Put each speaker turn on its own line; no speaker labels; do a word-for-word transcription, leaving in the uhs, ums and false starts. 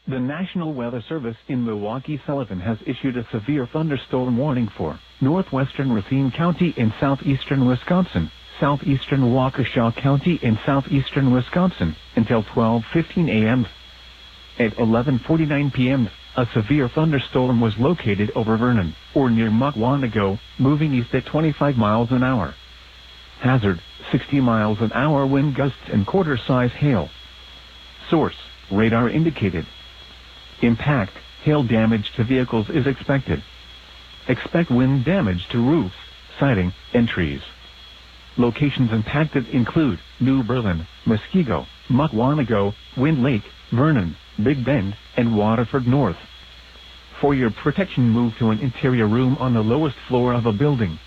The National Weather Service in Milwaukee-Sullivan has issued a severe thunderstorm warning for northwestern Racine County in southeastern Wisconsin, southeastern Waukesha County in southeastern Wisconsin, until twelve fifteen a m At eleven forty-nine p m, a severe thunderstorm was located over Vernon, or near Mukwonago, moving east at twenty-five miles an hour. Hazard, sixty miles an hour wind gusts and quarter-size hail. Source, radar indicated. Impact, hail damage to vehicles is expected. Expect wind damage to roofs, siding, and trees. Locations impacted include New Berlin, Muskego, Mukwonago, Wind Lake, Vernon, Big Bend, and Waterford North. For your protection, move to an interior room on the lowest floor of a building.